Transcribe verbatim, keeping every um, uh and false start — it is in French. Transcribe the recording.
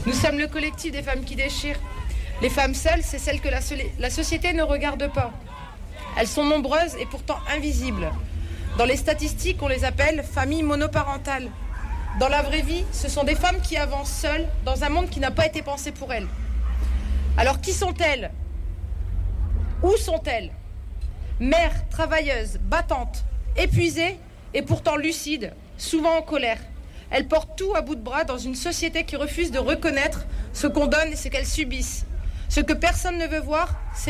Nous sommes le collectif des femmes qui déchirent. Les femmes seules, c'est celles que la, la société ne regarde pas. Elles sont nombreuses et pourtant invisibles. Dans les statistiques, on les appelle familles monoparentales. Dans la vraie vie, ce sont des femmes qui avancent seules dans un monde qui n'a pas été pensé pour elles. Alors qui sont-elles? Où sont-elles? Mères, travailleuses, battantes, épuisées et pourtant lucides, souvent en colère. Elles portent tout à bout de bras dans une société qui refuse de reconnaître ce qu'on donne et ce qu'elles subissent. Ce que personne ne veut voir, c'est